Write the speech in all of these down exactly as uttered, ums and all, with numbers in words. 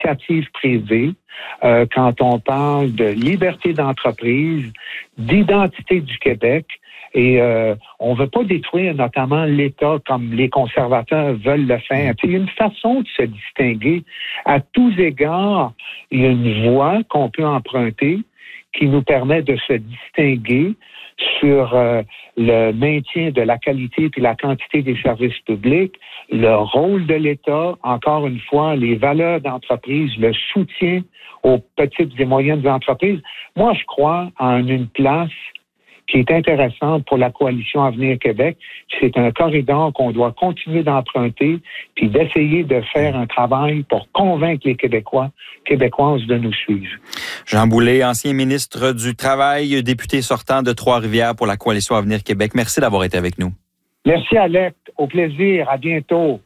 l'initiative privée euh, quand on parle de liberté d'entreprise, d'identité du Québec. Et euh, on veut pas détruire notamment l'État comme les conservateurs veulent le faire. Il y a une façon de se distinguer. À tous égards, il y a une voie qu'on peut emprunter qui nous permet de se distinguer sur euh, le maintien de la qualité et la quantité des services publics, le rôle de l'État, encore une fois, les valeurs d'entreprise, le soutien aux petites et moyennes entreprises. Moi, je crois en une place qui est intéressante pour la coalition Avenir Québec. C'est un corridor qu'on doit continuer d'emprunter puis d'essayer de faire un travail pour convaincre les Québécois, Québécoises de nous suivre. Jean Boulet, ancien ministre du Travail, député sortant de Trois-Rivières pour la coalition Avenir Québec. Merci d'avoir été avec nous. Merci, Alex. Au plaisir. À bientôt.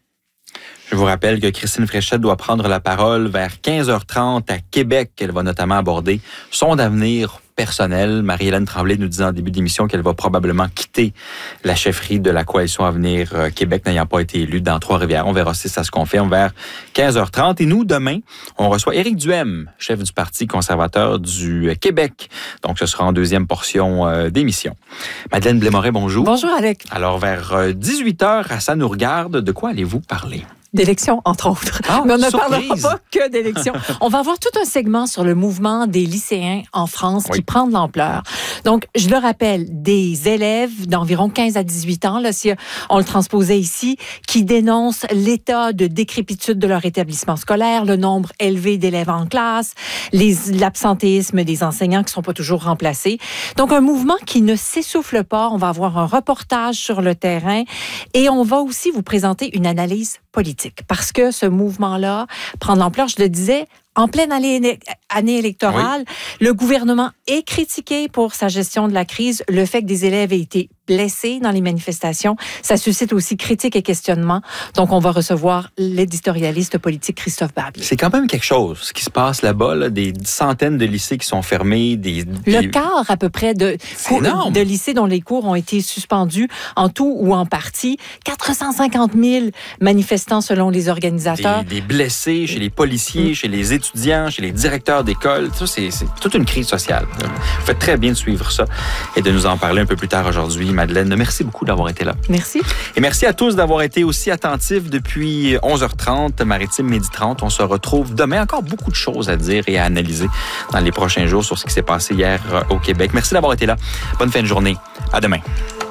Je vous rappelle que Christine Fréchette doit prendre la parole vers quinze heures trente à Québec. Elle va notamment aborder son avenir personnel. Marie-Hélène Tremblay nous disait en début d'émission qu'elle va probablement quitter la chefferie de la coalition Avenir Québec, n'ayant pas été élue dans Trois-Rivières. On verra si ça se confirme vers quinze heures trente. Et nous, demain, on reçoit Éric Duhem, chef du Parti conservateur du Québec. Donc, ce sera en deuxième portion euh, d'émission. Madeleine Blais-Moret, bonjour. Bonjour, Alec. Alors, vers dix-huit heures, à Ça nous regarde, de quoi allez-vous parler? D'élections, entre autres. Ah, mais on ne surprise. parlera pas que d'élections. On va avoir tout un segment sur le mouvement des lycéens en France oui. qui prend de l'ampleur. Donc, je le rappelle, des élèves d'environ quinze à dix-huit ans, là, si on le transposait ici, qui dénoncent l'état de décrépitude de leur établissement scolaire, le nombre élevé d'élèves en classe, les, l'absentéisme des enseignants qui ne sont pas toujours remplacés. Donc, un mouvement qui ne s'essouffle pas. On va avoir un reportage sur le terrain et on va aussi vous présenter une analyse politique. Parce que ce mouvement-là prend de l'ampleur, je le disais, en pleine année, année électorale, oui. Le gouvernement est critiqué pour sa gestion de la crise. Le fait que des élèves aient été blessés dans les manifestations, ça suscite aussi critiques et questionnements. Donc, on va recevoir l'éditorialiste politique Christophe Barbier. C'est quand même quelque chose, ce qui se passe là-bas, là, des centaines de lycées qui sont fermés. Des, des... Le quart à peu près de, cours, de lycées dont les cours ont été suspendus en tout ou en partie. quatre cent cinquante mille manifestants selon les organisateurs. Des, des blessés chez les policiers, mmh. chez les étudiants, chez les directeurs d'école. Ça, c'est, c'est toute une crise sociale. Vous faites très bien de suivre ça et de nous en parler un peu plus tard aujourd'hui. Madeleine, merci beaucoup d'avoir été là. Merci. Et merci à tous d'avoir été aussi attentifs depuis onze heures trente, Maritime Midi trente. On se retrouve demain. Encore beaucoup de choses à dire et à analyser dans les prochains jours sur ce qui s'est passé hier au Québec. Merci d'avoir été là. Bonne fin de journée. À demain.